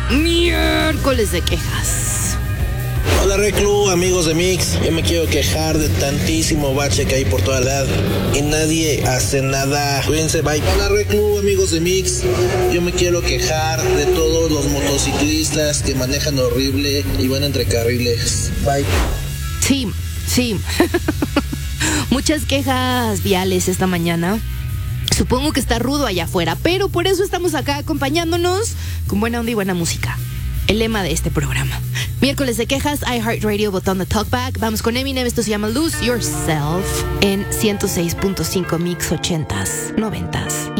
Miércoles de quejas. Hola Reclu, amigos de Mix. Yo me quiero quejar de tantísimo bache que hay por toda la edad y nadie hace nada. Cuídense, bye. Hola Reclu, amigos de Mix. Yo me quiero quejar de todos los motociclistas que manejan horrible y van entre carriles. Bye. Sí. Muchas quejas viales esta mañana. Supongo que está rudo allá afuera, pero por eso estamos acá acompañándonos con buena onda y buena música. El lema de este programa. Miércoles de quejas, iHeartRadio, botón de Talkback. Vamos con Eminem, esto se llama Lose Yourself en 106.5 Mix 80s, 90s